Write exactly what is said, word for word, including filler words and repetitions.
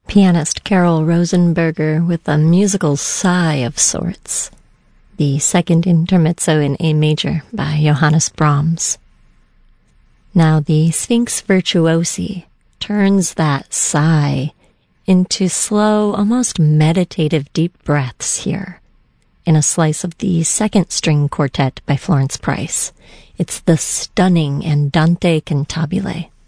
Pianist Carol Rosenberger with a musical sigh of sorts. The second intermezzo in A major by Johannes Brahms. Now the Sphinx Virtuosi turns that sigh into slow, almost meditative deep breaths here in a slice of the second string quartet by Florence Price. It's the stunning Andante Cantabile.